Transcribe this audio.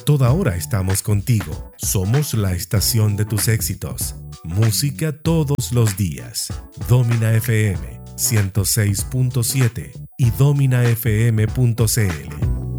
toda hora estamos contigo. Somos la estación de tus éxitos. Música todos los días. Domina FM 106.7 y dominafm.cl.